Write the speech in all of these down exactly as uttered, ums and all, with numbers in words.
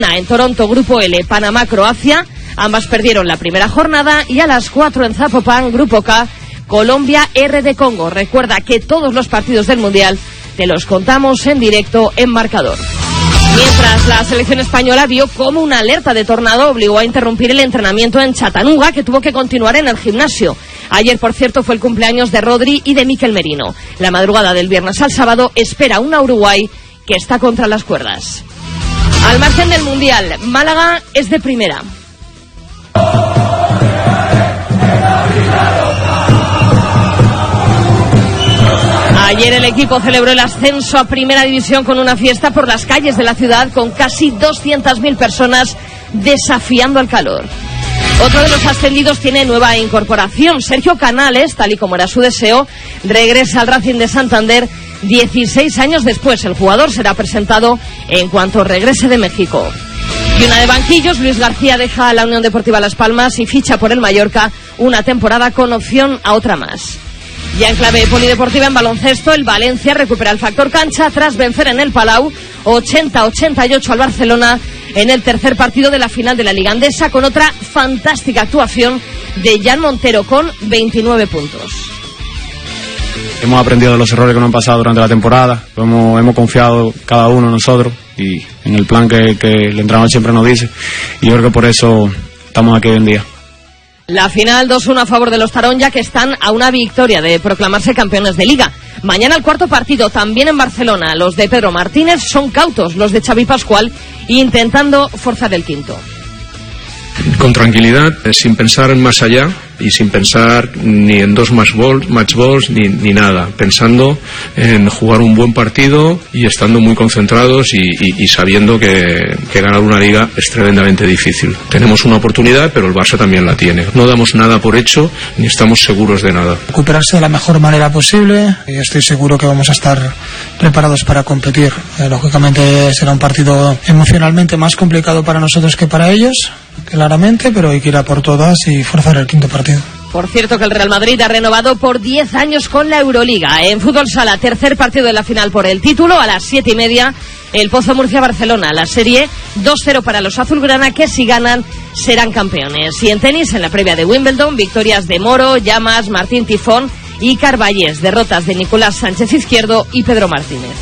En Toronto, Grupo L, Panamá, Croacia, ambas perdieron la primera jornada, y a las cuatro en Zapopan, Grupo K, Colombia, R D Congo. Recuerda que todos los partidos del Mundial te los contamos en directo en Marcador. Mientras, la selección española vio cómo una alerta de tornado obligó a interrumpir el entrenamiento en Chattanooga, que tuvo que continuar en el gimnasio. Ayer, por cierto, fue el cumpleaños de Rodri y de Mikel Merino. La madrugada del viernes al sábado espera una Uruguay que está contra las cuerdas. Al margen del Mundial, Málaga es de primera. Ayer el equipo celebró el ascenso a Primera División con una fiesta por las calles de la ciudad, con casi doscientas mil personas desafiando el calor. Otro de los ascendidos tiene nueva incorporación. Sergio Canales, tal y como era su deseo, regresa al Racing de Santander dieciséis años después. El jugador será presentado en cuanto regrese de México. Y una de banquillos, Luis García deja a la Unión Deportiva Las Palmas y ficha por el Mallorca, una temporada con opción a otra más. Ya en clave polideportiva, en baloncesto, el Valencia recupera el factor cancha tras vencer en el Palau ochenta a ochenta y ocho al Barcelona en el tercer partido de la final de la Liga Andesa, con otra fantástica actuación de Jan Montero con veintinueve puntos. Hemos aprendido de los errores que nos han pasado durante la temporada, hemos, hemos confiado cada uno en nosotros y en el plan que, que el entrenador siempre nos dice, y yo creo que por eso estamos aquí hoy en día. La final dos uno a favor de los Taronja, que están a una victoria de proclamarse campeones de Liga. Mañana el cuarto partido, también en Barcelona. Los de Pedro Martínez son cautos, los de Xavi Pascual intentando forzar el quinto. Con tranquilidad, sin pensar en más allá y sin pensar ni en dos match balls, match balls ni, ni nada, pensando en jugar un buen partido y estando muy concentrados y, y, y sabiendo que, que ganar una liga es tremendamente difícil. Tenemos una oportunidad, pero el Barça también la tiene. No damos nada por hecho ni estamos seguros de nada. Recuperarse de la mejor manera posible y estoy seguro que vamos a estar preparados para competir. Eh, lógicamente será un partido emocionalmente más complicado para nosotros que para ellos, claramente, pero hay que ir a por todas y forzar el quinto partido. Por cierto, que el Real Madrid ha renovado por diez años con la Euroliga. En fútbol sala, tercer partido de la final por el título, a las siete y media, el Pozo Murcia-Barcelona. La serie dos cero para los azulgrana, que si ganan serán campeones. Y en tenis, en la previa de Wimbledon, victorias de Moro, Llamas, Martín Tifón y Carballés. Derrotas de Nicolás Sánchez Izquierdo y Pedro Martínez.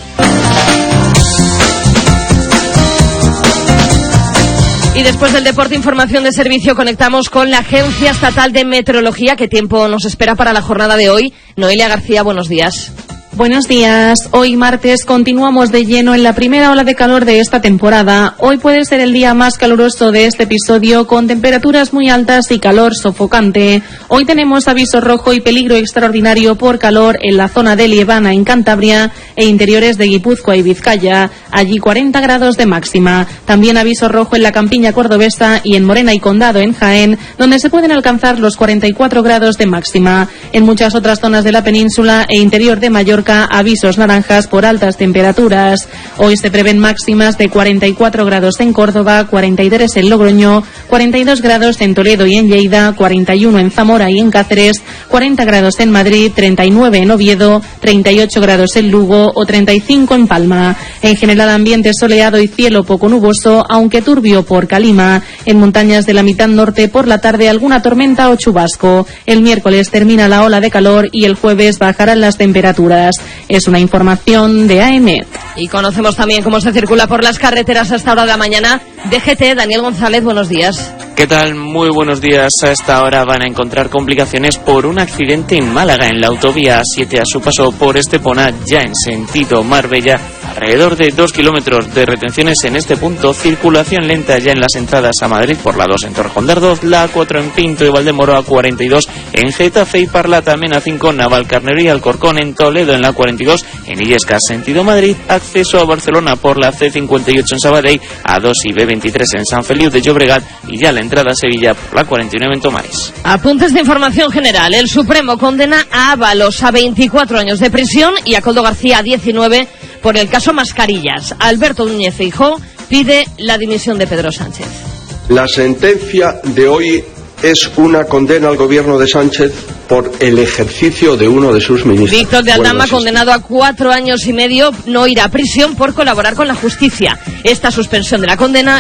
Y después del deporte, información de servicio, conectamos con la Agencia Estatal de Meteorología. ¿Qué tiempo nos espera para la jornada de hoy? Noelia García, buenos días. Buenos días. Hoy martes continuamos de lleno en la primera ola de calor de esta temporada. Hoy puede ser el día más caluroso de este episodio, con temperaturas muy altas y calor sofocante. Hoy tenemos aviso rojo y peligro extraordinario por calor en la zona de Liebana, en Cantabria, e interiores de Guipúzcoa y Vizcaya. Allí cuarenta grados de máxima. También aviso rojo en la campiña cordobesa y en Morena y Condado, en Jaén, donde se pueden alcanzar los cuarenta y cuatro grados de máxima. En muchas otras zonas de la península e interior de Mallorca, avisos naranjas por altas temperaturas. Hoy se prevén máximas de cuarenta y cuatro grados en Córdoba, cuarenta y tres en Logroño, cuarenta y dos grados en Toledo y en Lleida, cuarenta y uno en Zamora y en Cáceres, cuarenta grados en Madrid, treinta y nueve en Oviedo, treinta y ocho grados en Lugo o treinta y cinco en Palma. En general, ambiente soleado y cielo poco nuboso, aunque turbio por Calima. En montañas de la mitad norte, por la tarde, alguna tormenta o chubasco. El miércoles termina la ola de calor y el jueves bajarán las temperaturas. Es una información de A M. Y conocemos también cómo se circula por las carreteras a esta hora de la mañana. D G T, Daniel González, buenos días. ¿Qué tal? Muy buenos días. A esta hora van a encontrar complicaciones por un accidente en Málaga, en la autovía A siete, a su paso por Estepona, ya en sentido Marbella. Alrededor de dos kilómetros de retenciones en este punto. Circulación lenta ya en las entradas a Madrid por la dos en Torrejondardo, la A cuatro en Pinto y Valdemoro, A cuarenta y dos en Getafe y Parla, también A cinco Navalcarnero y Alcorcón, en Toledo en la cuarenta y dos, en Illescas sentido Madrid, acceso a Barcelona por la C cincuenta y ocho en Sabadell, A dos y B veintitrés en San Feliu de Llobregat, y ya la entrada a Sevilla por la cuarenta y nueve en Tomares. Apuntes de información general. El Supremo condena a Ábalos a veinticuatro años de prisión y a Coldo García a diecinueve por el caso Mascarillas. Alberto Núñez Feijóo pide la dimisión de Pedro Sánchez. La sentencia de hoy es una condena al gobierno de Sánchez por el ejercicio de uno de sus ministros. Víctor de Aldama, condenado a cuatro años y medio, no irá a prisión por colaborar con la justicia. Esta suspensión de la condena